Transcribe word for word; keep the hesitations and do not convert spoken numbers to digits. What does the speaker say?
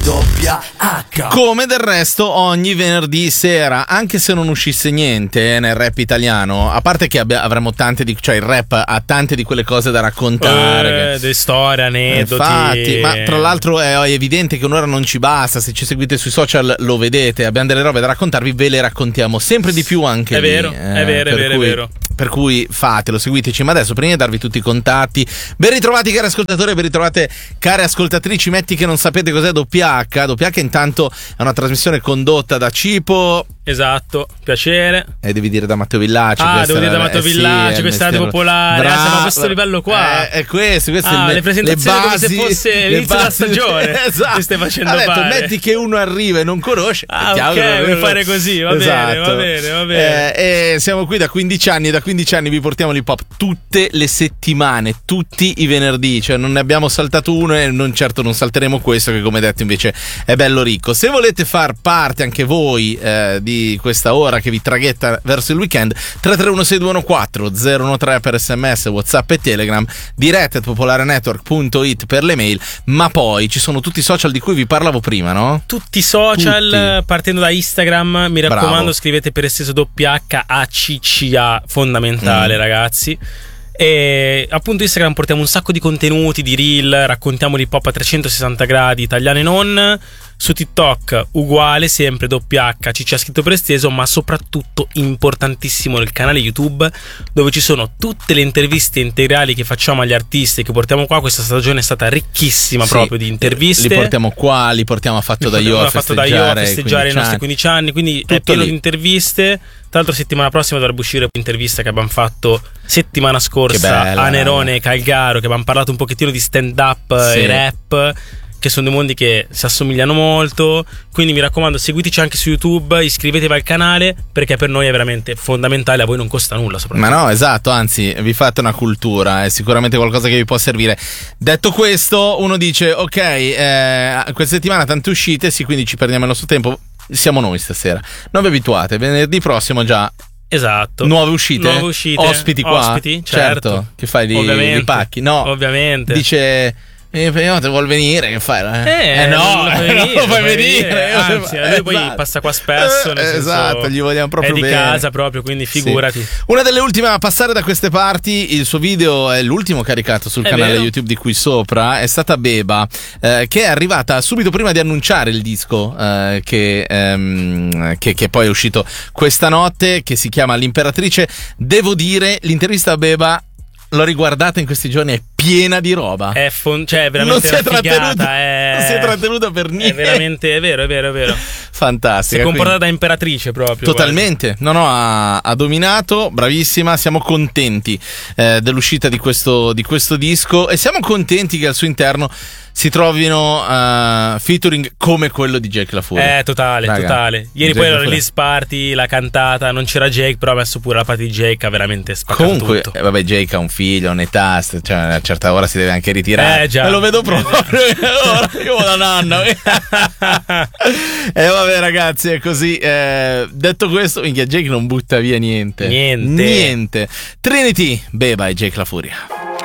doppia acca. Come del resto ogni venerdì sera, anche se non uscisse niente nel rap italiano, a parte che abbia, avremo tante di, cioè il rap ha tante di quelle cose da raccontare, eh, che, storie, aneddoti. Infatti, ma tra l'altro è evidente che un'ora non ci basta. Se ci seguite sui social lo vedete, abbiamo delle robe da raccontarvi, ve le raccontiamo sempre di più anche è lì. Vero, eh, è vero, è per vero, cui, è vero. Per cui fatelo, seguiteci. Ma adesso, prima di darvi tutti i contatti, ben ritrovati cari ascoltatori, ben ritrovate care ascoltatrici. Metti che non sapete cos'è doppia acca. doppia acca intanto è una trasmissione condotta da Cipo. Esatto, piacere. E devi dire da Matteo Villacci. Ah, devo dire da Matteo eh, Villacci, sì, questa è radio popolare. Bra- ah, siamo a questo livello qua. Eh, è questo, questo ah, è il, le presentazioni le basi, come se fosse l'inizio della stagione. Esatto. Mi stai facendo ha detto, fare. metti che uno arriva e non conosce. Ah, ok, vuoi fare così, va esatto. bene, va bene, va bene. Eh, e siamo qui da quindici anni, da quindici anni vi portiamo l'hip hop tutte le settimane, tutti i venerdì, cioè non ne abbiamo saltato uno e non certo non salteremo questo, che come detto invece è bello ricco. Se volete far parte anche voi eh, di questa ora che vi traghetta verso il weekend, tre tre uno sei due uno quattro zero uno tre per sms, whatsapp e telegram, diretta at popolarenetwork punto it per le mail. Ma poi ci sono tutti i social di cui vi parlavo prima, no? Tutti i social, tutti. Partendo da Instagram, mi raccomando. Bravo. Scrivete per esteso doppia acca A C C A, fondamentale, mm. ragazzi. E appunto Instagram portiamo un sacco di contenuti, di reel, raccontiamo l'hip hop a trecentosessanta gradi, italiano e non. Su TikTok uguale, sempre doppia acca C C A scritto per esteso, ma soprattutto importantissimo il canale YouTube, dove ci sono tutte le interviste integrali che facciamo agli artisti che portiamo qua. Questa stagione è stata ricchissima, sì, proprio di interviste. Li portiamo qua, li portiamo a Fatto da Io a festeggiare, io a festeggiare i nostri quindici anni, quindi tutto è pieno lì di interviste. Tra l'altro settimana prossima dovrebbe uscire l'intervista che abbiamo fatto settimana scorsa a Nerone e Calgaro, che abbiamo parlato un pochettino di stand up, sì, e rap, che sono due mondi che si assomigliano molto. Quindi mi raccomando, seguiteci anche su YouTube, iscrivetevi al canale, perché per noi è veramente fondamentale, a voi non costa nulla soprattutto. Ma no, esatto, anzi vi fate una cultura, è sicuramente qualcosa che vi può servire. Detto questo, uno dice ok, eh, questa settimana tante uscite, sì, quindi ci perdiamo il nostro tempo. Siamo noi stasera, non vi abituate, venerdì prossimo già. Esatto. Nuove uscite? Nuove uscite. Ospiti qua? Ospiti, certo. certo. Che fai, li, ovviamente, li pacchi? No, ovviamente. Dice... Eh, no, te vuol venire, che fai? Eh, eh no, lo fai venire, lo fai venire. venire. Anzi, lui poi esatto. passa qua spesso, nel senso, esatto, gli vogliamo proprio è di bene. casa proprio, quindi figurati. Sì. Una delle ultime a passare da queste parti, il suo video è l'ultimo caricato sul è canale vero. YouTube di qui sopra, è stata Beba, eh, che è arrivata subito prima di annunciare il disco eh, che, ehm, che, che poi è uscito questa notte, che si chiama L'Imperatrice. Devo dire, l'intervista a Beba l'ho riguardata in questi giorni, è piena di roba. È, fon- cioè, è veramente non si è figata, è... non si è trattenuta per niente. È veramente, è vero, è vero, è vero. Fantastica. Si è comportata quindi... da imperatrice proprio. Totalmente. No, no, ha, ha dominato, bravissima. Siamo contenti eh, dell'uscita di questo, di questo disco, e siamo contenti che al suo interno si trovino uh, featuring come quello di Jake La Furia. Eh, totale, Raga, totale. Ieri Jake poi la release party, la cantata, non c'era Jake, però ha messo pure la party di Jake, ha veramente spaccato comunque, tutto. Eh, vabbè, Jake ha un figlio, un'età, cioè a una certa ora si deve anche ritirare. Eh, già. Me lo vedo proprio. Ora io ho la nanna. E eh, vabbè, ragazzi, è così. Eh, detto questo, minchia, Jake non butta via niente. Niente. Niente. Trinity, Beba e Jake La Furia.